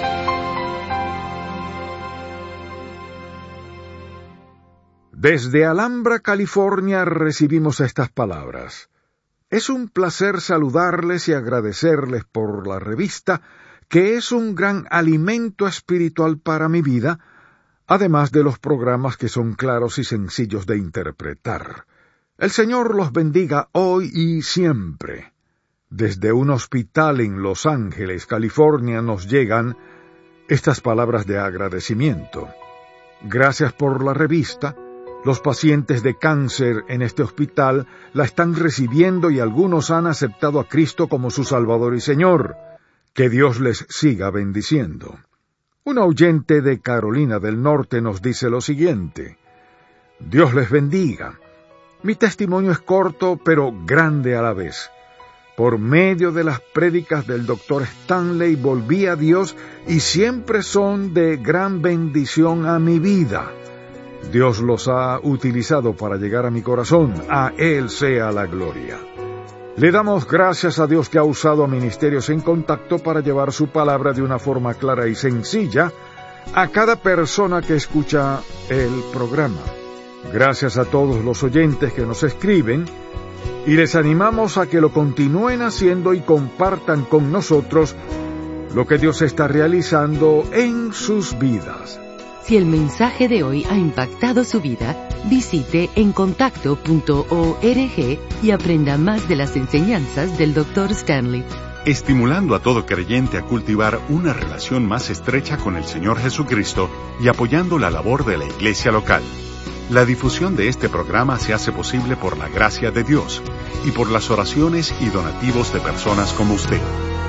Desde Alhambra, California, recibimos estas palabras. Es un placer saludarles y agradecerles por la revista, que es un gran alimento espiritual para mi vida, además de los programas que son claros y sencillos de interpretar. El Señor los bendiga hoy y siempre. Desde un hospital en Los Ángeles, California, nos llegan estas palabras de agradecimiento. Gracias por la revista. Los pacientes de cáncer en este hospital la están recibiendo y algunos han aceptado a Cristo como su Salvador y Señor. Que Dios les siga bendiciendo. Un oyente de Carolina del Norte nos dice lo siguiente. Dios les bendiga. Mi testimonio es corto, pero grande a la vez. Por medio de las prédicas del Dr. Stanley volví a Dios y siempre son de gran bendición a mi vida. Dios los ha utilizado para llegar a mi corazón. A Él sea la gloria. Le damos gracias a Dios que ha usado a Ministerios en Contacto para llevar su palabra de una forma clara y sencilla a cada persona que escucha el programa. Gracias a todos los oyentes que nos escriben y les animamos a que lo continúen haciendo y compartan con nosotros lo que Dios está realizando en sus vidas. Si el mensaje de hoy ha impactado su vida, visite encontacto.org y aprenda más de las enseñanzas del Dr. Stanley. Estimulando a todo creyente a cultivar una relación más estrecha con el Señor Jesucristo y apoyando la labor de la iglesia local. La difusión de este programa se hace posible por la gracia de Dios y por las oraciones y donativos de personas como usted.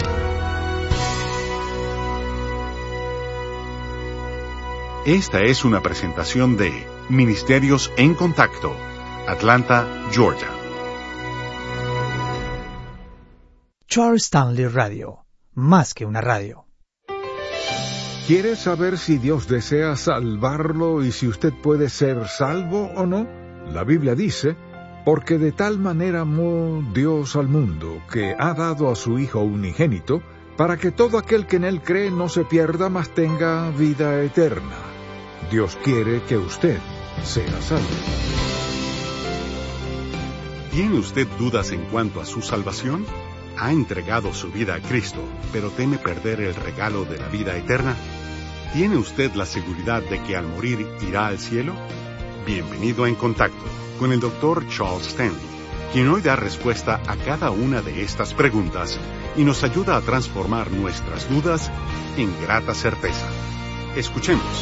Esta es una presentación de Ministerios en Contacto, Atlanta, Georgia. Charles Stanley Radio, más que una radio. ¿Quiere saber si Dios desea salvarlo y si usted puede ser salvo o no? La Biblia dice, porque de tal manera amó Dios al mundo, que ha dado a su Hijo unigénito, para que todo aquel que en Él cree no se pierda, mas tenga vida eterna. Dios quiere que usted sea salvo. ¿Tiene usted dudas en cuanto a su salvación? ¿Ha entregado su vida a Cristo, pero teme perder el regalo de la vida eterna? ¿Tiene usted la seguridad de que al morir irá al cielo? Bienvenido a En Contacto con el Dr. Charles Stanley, quien hoy da respuesta a cada una de estas preguntas y nos ayuda a transformar nuestras dudas en grata certeza. Escuchemos.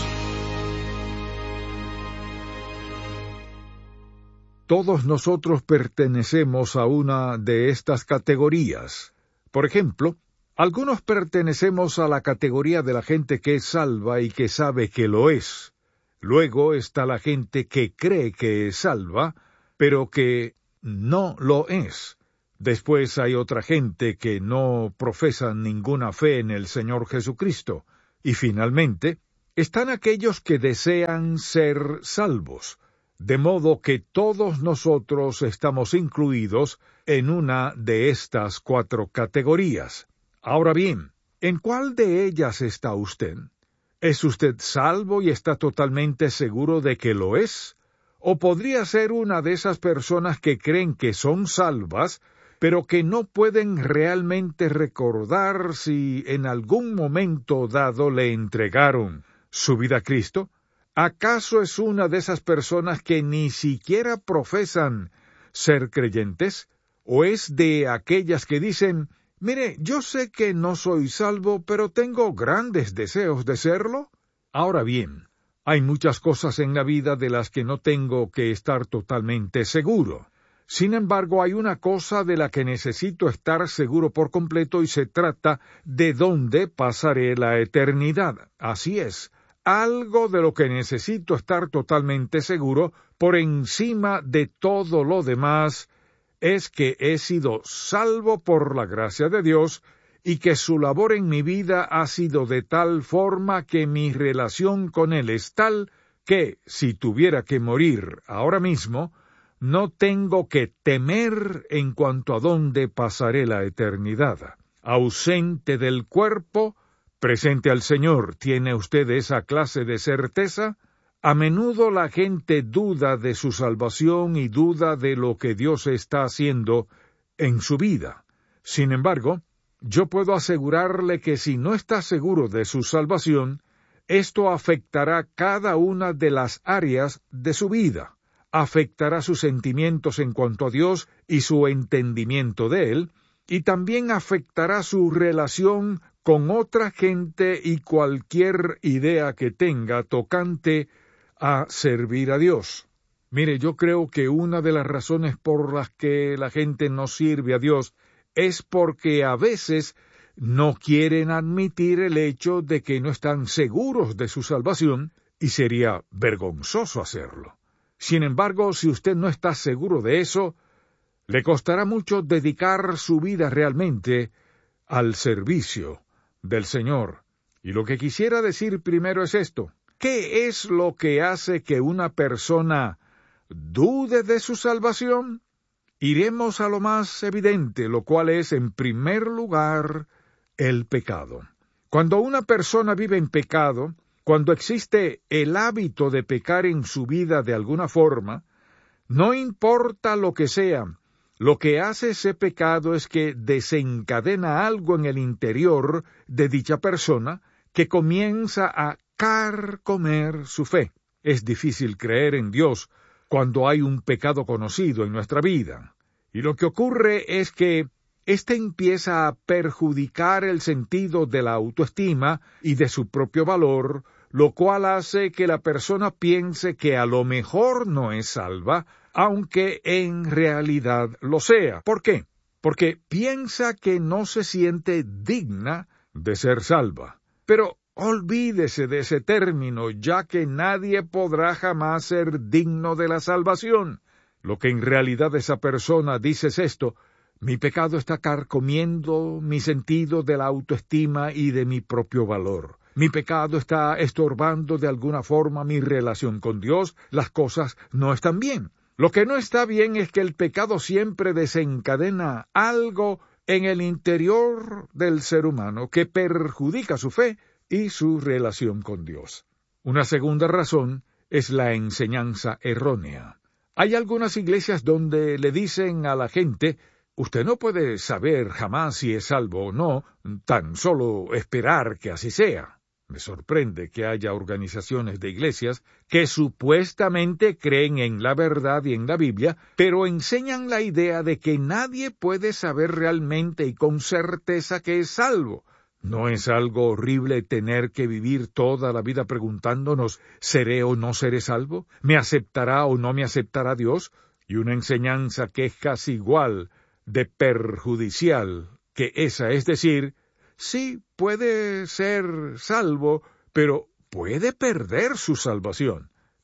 Todos nosotros pertenecemos a una de estas categorías. Por ejemplo, algunos pertenecemos a la categoría de la gente que es salva y que sabe que lo es. Luego está la gente que cree que es salva, pero que no lo es. Después hay otra gente que no profesa ninguna fe en el Señor Jesucristo. Y finalmente, están aquellos que desean ser salvos, de modo que todos nosotros estamos incluidos en una de estas 4 categorías. Ahora bien, ¿en cuál de ellas está usted? ¿Es usted salvo y está totalmente seguro de que lo es? ¿O podría ser una de esas personas que creen que son salvas, pero que no pueden realmente recordar si en algún momento dado le entregaron su vida a Cristo? ¿Acaso es una de esas personas que ni siquiera profesan ser creyentes? ¿O es de aquellas que dicen, mire, yo sé que no soy salvo, pero tengo grandes deseos de serlo? Ahora bien, hay muchas cosas en la vida de las que no tengo que estar totalmente seguro. Sin embargo, hay una cosa de la que necesito estar seguro por completo y se trata de dónde pasaré la eternidad. Así es, algo de lo que necesito estar totalmente seguro por encima de todo lo demás es que he sido salvo por la gracia de Dios y que su labor en mi vida ha sido de tal forma que mi relación con Él es tal que, si tuviera que morir ahora mismo, no tengo que temer en cuanto a dónde pasaré la eternidad. Ausente del cuerpo, presente al Señor, ¿tiene usted esa clase de certeza? A menudo la gente duda de su salvación y duda de lo que Dios está haciendo en su vida. Sin embargo, yo puedo asegurarle que si no está seguro de su salvación, esto afectará cada una de las áreas de su vida. Afectará sus sentimientos en cuanto a Dios y su entendimiento de Él, y también afectará su relación con otra gente y cualquier idea que tenga tocante a servir a Dios. Mire, yo creo que una de las razones por las que la gente no sirve a Dios es porque a veces no quieren admitir el hecho de que no están seguros de su salvación, y sería vergonzoso hacerlo. Sin embargo, si usted no está seguro de eso, le costará mucho dedicar su vida realmente al servicio del Señor. Y lo que quisiera decir primero es esto. ¿Qué es lo que hace que una persona dude de su salvación? Iremos a lo más evidente, lo cual es, en primer lugar, el pecado. Cuando una persona vive en pecado, cuando existe el hábito de pecar en su vida de alguna forma, no importa lo que sea, lo que hace ese pecado es que desencadena algo en el interior de dicha persona que comienza a carcomer su fe. Es difícil creer en Dios cuando hay un pecado conocido en nuestra vida. Y lo que ocurre es que éste empieza a perjudicar el sentido de la autoestima y de su propio valor, lo cual hace que la persona piense que a lo mejor no es salva, aunque en realidad lo sea. ¿Por qué? Porque piensa que no se siente digna de ser salva. Pero olvídese de ese término, ya que nadie podrá jamás ser digno de la salvación. Lo que en realidad esa persona dice es esto: mi pecado está carcomiendo mi sentido de la autoestima y de mi propio valor. Mi pecado está estorbando de alguna forma mi relación con Dios. Las cosas no están bien. Lo que no está bien es que el pecado siempre desencadena algo en el interior del ser humano que perjudica su fe y su relación con Dios. Una segunda razón es la enseñanza errónea. Hay algunas iglesias donde le dicen a la gente: usted no puede saber jamás si es salvo o no, tan solo esperar que así sea. Me sorprende que haya organizaciones de iglesias que supuestamente creen en la verdad y en la Biblia, pero enseñan la idea de que nadie puede saber realmente y con certeza que es salvo. ¿No es algo horrible tener que vivir toda la vida preguntándonos: ¿seré o no seré salvo? ¿Me aceptará o no me aceptará Dios? Y una enseñanza que es casi igual de perjudicial que esa, es decir, sí puede ser salvo, pero puede perder su salvación.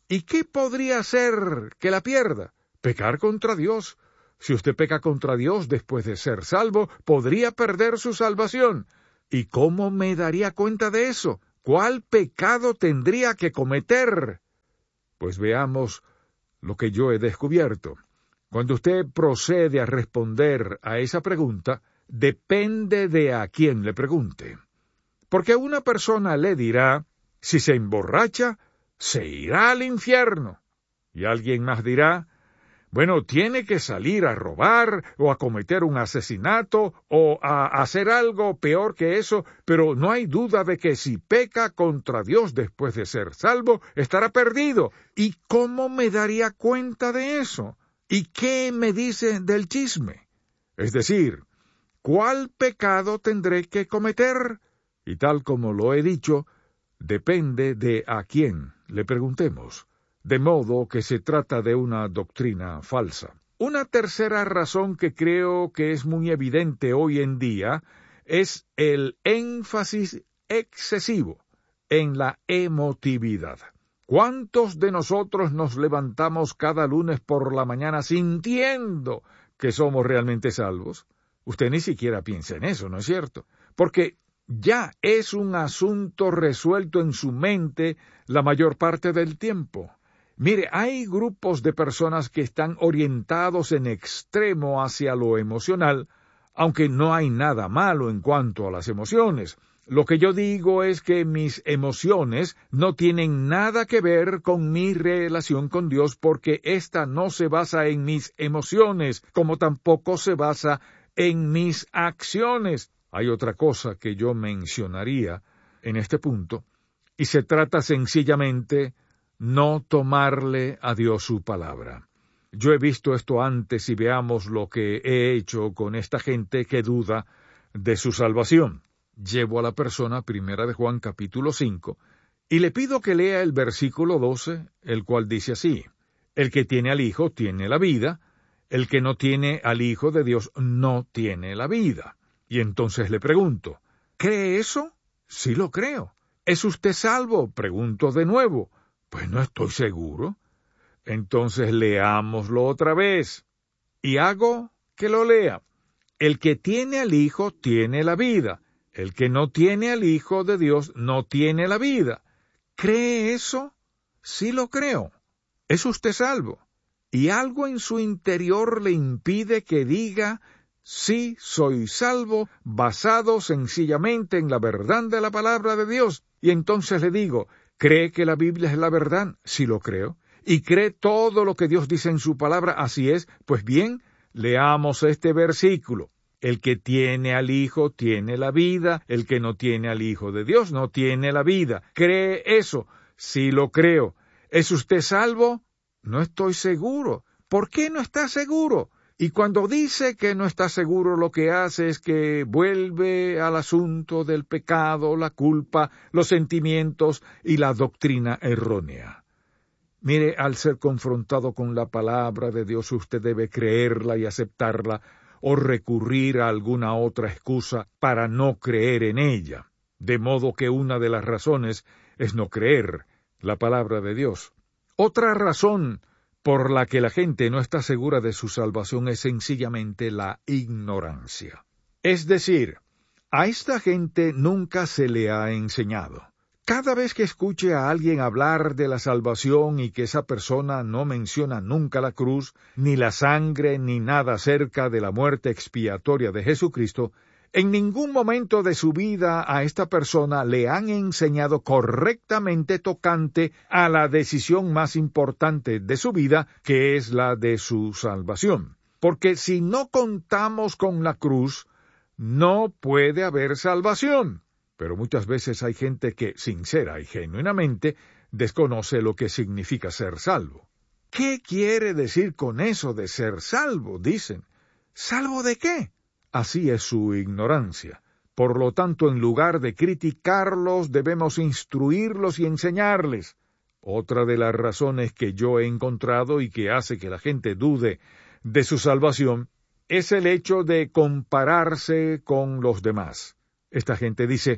¿Y qué podría hacer que la pierda? Pecar contra Dios. Si usted peca contra Dios después de ser salvo, podría perder su salvación. ¿Y cómo me daría cuenta de eso? ¿Cuál pecado tendría que cometer? Pues veamos lo que yo he descubierto. Cuando usted procede a responder a esa pregunta, depende de a quién le pregunte. Porque una persona le dirá, si se emborracha, se irá al infierno. Y alguien más dirá, bueno, tiene que salir a robar o a cometer un asesinato o a hacer algo peor que eso, pero no hay duda de que si peca contra Dios después de ser salvo, estará perdido. ¿Y cómo me daría cuenta de eso? ¿Y qué me dice del chisme? Es decir, ¿cuál pecado tendré que cometer? Y tal como lo he dicho, depende de a quién le preguntemos. De modo que se trata de una doctrina falsa. Una tercera razón que creo que es muy evidente hoy en día es el énfasis excesivo en la emotividad. ¿Cuántos de nosotros nos levantamos cada lunes por la mañana sintiendo que somos realmente salvos? Usted ni siquiera piensa en eso, ¿no es cierto? Porque ya es un asunto resuelto en su mente la mayor parte del tiempo. Mire, hay grupos de personas que están orientados en extremo hacia lo emocional, aunque no hay nada malo en cuanto a las emociones. Lo que yo digo es que mis emociones no tienen nada que ver con mi relación con Dios, porque ésta no se basa en mis emociones, como tampoco se basa en mis acciones. Hay otra cosa que yo mencionaría en este punto, y se trata sencillamente no tomarle a Dios su palabra. Yo he visto esto antes y veamos lo que he hecho con esta gente que duda de su salvación. Llevo a la persona, 1 de Juan capítulo 5, y le pido que lea el versículo 12, el cual dice así: el que tiene al Hijo tiene la vida, el que no tiene al Hijo de Dios no tiene la vida. Y entonces le pregunto, ¿cree eso? Sí lo creo. ¿Es usted salvo? Pregunto de nuevo. Pues no estoy seguro. Entonces leámoslo otra vez. Y hago que lo lea. El que tiene al Hijo tiene la vida. El que no tiene al Hijo de Dios no tiene la vida. ¿Cree eso? Sí lo creo. ¿Es usted salvo? ¿Y algo en su interior le impide que diga, sí, soy salvo, basado sencillamente en la verdad de la palabra de Dios? Y entonces le digo, ¿cree que la Biblia es la verdad? Sí lo creo. ¿Y cree todo lo que Dios dice en su palabra? Así es. Pues bien, leamos este versículo. El que tiene al Hijo tiene la vida, el que no tiene al Hijo de Dios no tiene la vida. ¿Cree eso? Sí lo creo. ¿Es usted salvo? No estoy seguro. ¿Por qué no está seguro? Y cuando dice que no está seguro, lo que hace es que vuelve al asunto del pecado, la culpa, los sentimientos y la doctrina errónea. Mire, al ser confrontado con la palabra de Dios, usted debe creerla y aceptarla, o recurrir a alguna otra excusa para no creer en ella. De modo que una de las razones es no creer la palabra de Dios. Otra razón por la que la gente no está segura de su salvación es sencillamente la ignorancia. Es decir, a esta gente nunca se le ha enseñado. Cada vez que escuche a alguien hablar de la salvación y que esa persona no menciona nunca la cruz, ni la sangre, ni nada acerca de la muerte expiatoria de Jesucristo, en ningún momento de su vida a esta persona le han enseñado correctamente tocante a la decisión más importante de su vida, que es la de su salvación. Porque si no contamos con la cruz, no puede haber salvación. Pero muchas veces hay gente que, sincera y genuinamente, desconoce lo que significa ser salvo. ¿Qué quiere decir con eso de ser salvo? Dicen. ¿Salvo de qué? Así es su ignorancia. Por lo tanto, en lugar de criticarlos, debemos instruirlos y enseñarles. Otra de las razones que yo he encontrado y que hace que la gente dude de su salvación es el hecho de compararse con los demás. Esta gente dice,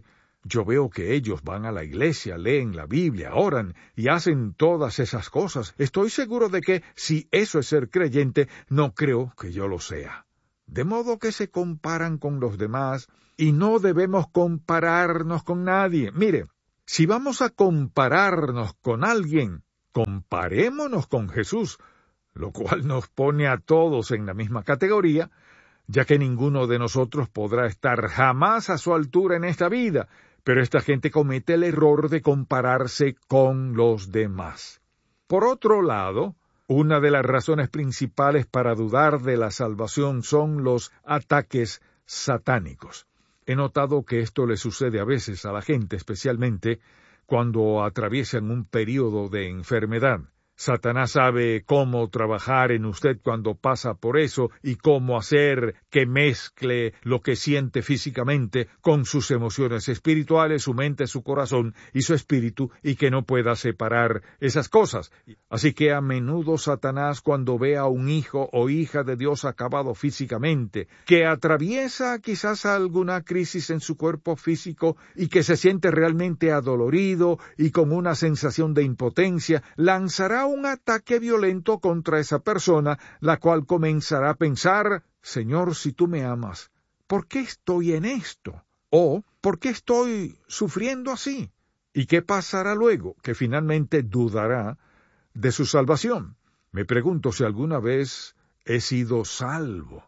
Yo veo que ellos van a la iglesia, leen la Biblia, oran y hacen todas esas cosas. Estoy seguro de que, si eso es ser creyente, no creo que yo lo sea. De modo que se comparan con los demás y no debemos compararnos con nadie. Mire, si vamos a compararnos con alguien, comparémonos con Jesús, lo cual nos pone a todos en la misma categoría, ya que ninguno de nosotros podrá estar jamás a su altura en esta vida, pero esta gente comete el error de compararse con los demás. Por otro lado, una de las razones principales para dudar de la salvación son los ataques satánicos. He notado que esto le sucede a veces a la gente, especialmente cuando atraviesan un período de enfermedad. Satanás sabe cómo trabajar en usted cuando pasa por eso y cómo hacer que mezcle lo que siente físicamente con sus emociones espirituales, su mente, su corazón y su espíritu, y que no pueda separar esas cosas. Así que a menudo Satanás, cuando ve a un hijo o hija de Dios acabado físicamente, que atraviesa quizás alguna crisis en su cuerpo físico y que se siente realmente adolorido y con una sensación de impotencia, lanzará un ataque violento contra esa persona, la cual comenzará a pensar: Señor, si tú me amas, ¿por qué estoy en esto? ¿O por qué estoy sufriendo así? ¿Y qué pasará luego? Que finalmente dudará de su salvación. Me pregunto si alguna vez he sido salvo.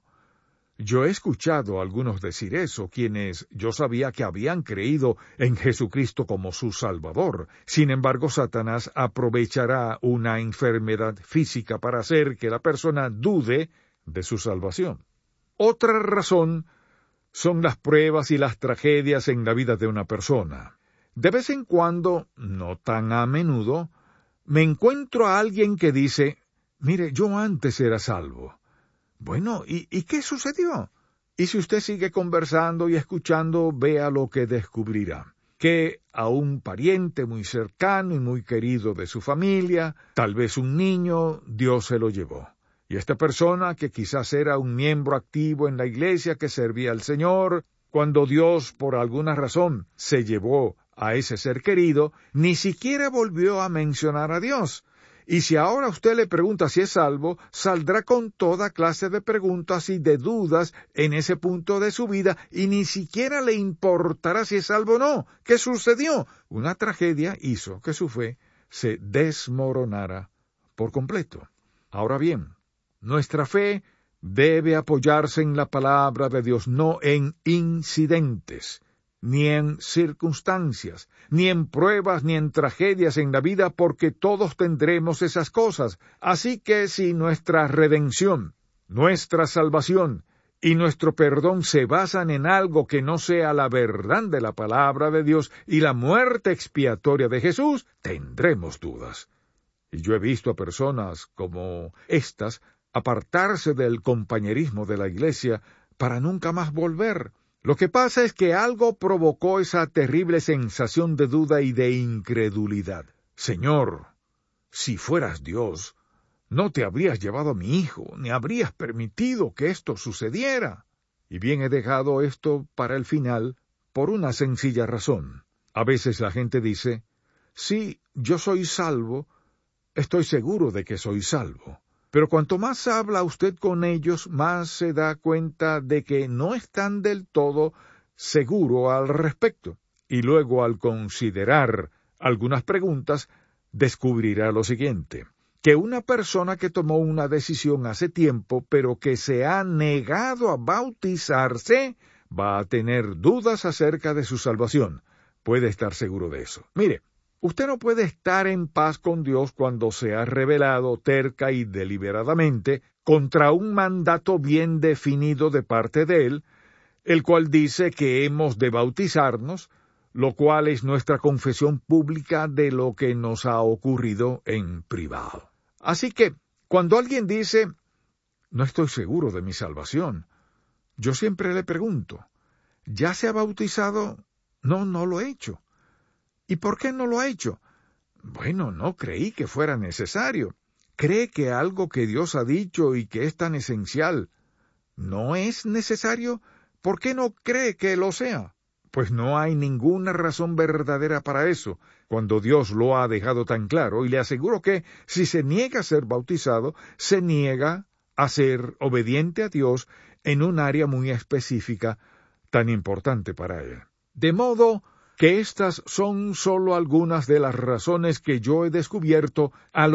Yo he escuchado a algunos decir eso, quienes yo sabía que habían creído en Jesucristo como su Salvador. Sin embargo, Satanás aprovechará una enfermedad física para hacer que la persona dude de su salvación. Otra razón son las pruebas y las tragedias en la vida de una persona. De vez en cuando, no tan a menudo, me encuentro a alguien que dice: mire, yo antes era salvo. Bueno, ¿y qué sucedió? Y si usted sigue conversando y escuchando, vea lo que descubrirá. Que a un pariente muy cercano y muy querido de su familia, tal vez un niño, Dios se lo llevó. Y esta persona, que quizás era un miembro activo en la iglesia que servía al Señor, cuando Dios, por alguna razón, se llevó a ese ser querido, ni siquiera volvió a mencionar a Dios. Y si ahora usted le pregunta si es salvo, saldrá con toda clase de preguntas y de dudas en ese punto de su vida, y ni siquiera le importará si es salvo o no. ¿Qué sucedió? Una tragedia hizo que su fe se desmoronara por completo. Ahora bien, nuestra fe debe apoyarse en la palabra de Dios, no en incidentes, ni en circunstancias, ni en pruebas, ni en tragedias en la vida, porque todos tendremos esas cosas. Así que si nuestra redención, nuestra salvación y nuestro perdón se basan en algo que no sea la verdad de la palabra de Dios y la muerte expiatoria de Jesús, tendremos dudas. Y yo he visto a personas como estas apartarse del compañerismo de la iglesia para nunca más volver. Lo que pasa es que algo provocó esa terrible sensación de duda y de incredulidad. Señor, si fueras Dios, no te habrías llevado a mi hijo, ni habrías permitido que esto sucediera. Y bien, he dejado esto para el final por una sencilla razón. A veces la gente dice: sí, yo soy salvo, estoy seguro de que soy salvo. Pero cuanto más habla usted con ellos, más se da cuenta de que no están del todo seguros al respecto. Y luego, al considerar algunas preguntas, descubrirá lo siguiente: que una persona que tomó una decisión hace tiempo, pero que se ha negado a bautizarse, va a tener dudas acerca de su salvación. Puede estar seguro de eso. Mire, usted no puede estar en paz con Dios cuando se ha rebelado terca y deliberadamente contra un mandato bien definido de parte de Él, el cual dice que hemos de bautizarnos, lo cual es nuestra confesión pública de lo que nos ha ocurrido en privado. Así que, cuando alguien dice: no estoy seguro de mi salvación, yo siempre le pregunto: ¿ya se ha bautizado? No lo he hecho. ¿Y por qué no lo ha hecho? Bueno, no creí que fuera necesario. ¿Cree que algo que Dios ha dicho y que es tan esencial no es necesario? ¿Por qué no cree que lo sea? pues no hay ninguna razón verdadera para eso, cuando Dios lo ha dejado tan claro, y le aseguro que si se niega a ser bautizado, se niega a ser obediente a Dios en un área muy específica tan importante para él. De modo que estas son solo algunas de las razones que yo he descubierto a